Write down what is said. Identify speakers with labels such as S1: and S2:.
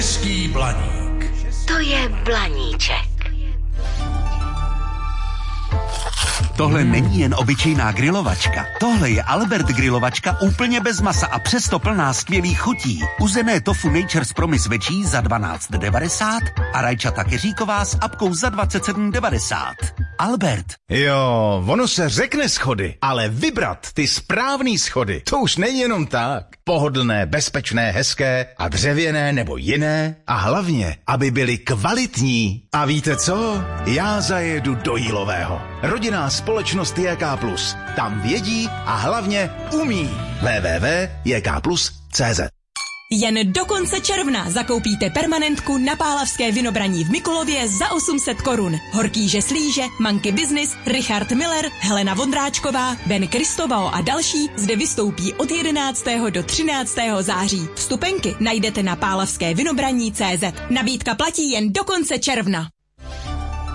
S1: Český blaník.
S2: To je blaníček.
S3: Tohle není jen obyčejná grilovačka. Tohle je Albert grilovačka úplně bez masa a přesto plná skvělých chutí. Uzené tofu Nature's Promise večí za 12,90 a rajčata keříková s apkou za 27,90. Albert.
S4: Jo, ono se řekne schody, ale vybrat ty správný schody, to už není jenom tak. Pohodlné, bezpečné, hezké a dřevěné nebo jiné a hlavně, aby byly kvalitní. A víte co? Já zajedu do Jílového. Rodinná společnost JK+. Tam vědí a hlavně umí. www.jkplus.cz.
S5: Jen do konce června zakoupíte permanentku na Pálavské Vinobraní v Mikulově za 800 korun. Horkýže Slíže, Monkey Business, Richard Miller, Helena Vondráčková, Ben Kristovao a další zde vystoupí od 11. do 13. září. Vstupenky najdete na pálavskevinobraní.cz. Nabídka platí jen do konce června.